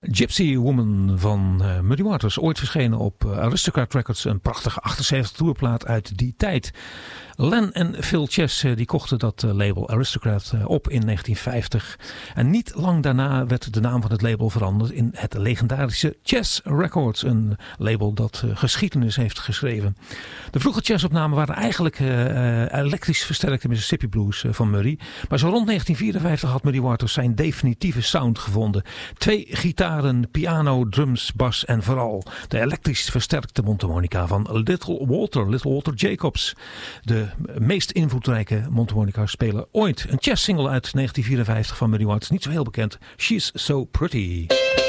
Gypsy Woman van Muddy Waters. Ooit verschenen op Aristocrat Records. Een prachtige 78 toerplaat uit die tijd. Len en Phil Chess die kochten dat label Aristocrat op in 1950. En niet lang daarna werd de naam van het label veranderd in het legendarische Chess Records. Een label dat geschiedenis heeft geschreven. De vroege Chess-opnamen waren eigenlijk elektrisch versterkte Mississippi Blues van Muddy. Maar zo rond 1954 had Muddy Waters zijn definitieve sound gevonden. 2 gitaren, piano, drums, bas en vooral de elektrisch versterkte mondharmonica van Little Walter Jacobs. De meest invloedrijke mondharmonica-speler ooit. Een chess-single uit 1954 van Muddy Waters. Niet zo heel bekend. She's So Pretty.